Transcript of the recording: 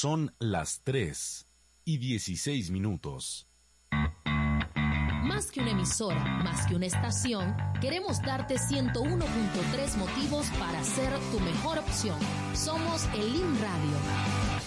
Son las 3:16. Más que una emisora, más que una estación, queremos darte 101.3 motivos para ser tu mejor opción. Somos el IM Radio.